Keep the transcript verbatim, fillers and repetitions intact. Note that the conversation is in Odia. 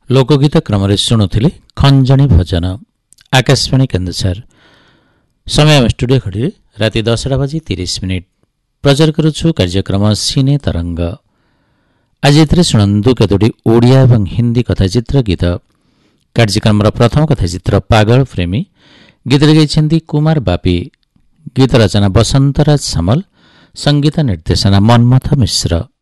ଲୋକଗୀତ କ୍ରମରେ ଶୁଣୁଥିଲେ ଖଞ୍ଜଣି ଭଜନ। ଆକାଶବାଣୀ କେନ୍ଦୁଝର। ସମୟ ଆମ ଷ୍ଟୁଡ଼ିଓ ଘଡ଼ିରେ ରାତି ଦଶଟା ବାଜି ତିରିଶ ମିନିଟ୍। ପ୍ରଚାର କରୁଛୁ କାର୍ଯ୍ୟକ୍ରମ ସିନେ ତରଙ୍ଗ। ଆଜି ଏଥିରେ ଶୁଣନ୍ତୁ କେତୋଟି ଓଡ଼ିଆ ଏବଂ ହିନ୍ଦୀ କଥାଚିତ୍ର ଗୀତ। କାର୍ଯ୍ୟକ୍ରମର ପ୍ରଥମ କଥାଚିତ୍ର ପାଗଳ ପ୍ରେମୀ। ଗୀତରେ ଗାଇଛନ୍ତି କୁମାର ବାପି। ଗୀତ ରଚନା ବସନ୍ତରାଜ ସାମଲ। ସଙ୍ଗୀତ ନିର୍ଦ୍ଦେଶନା ମନ୍ମଥ ମିଶ୍ର।